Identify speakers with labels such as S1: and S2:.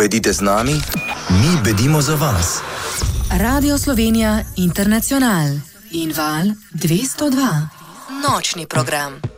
S1: Bedite z nami, mi bedimo za vas.
S2: Radio Slovenija Internacional in Val 202. Nočni program.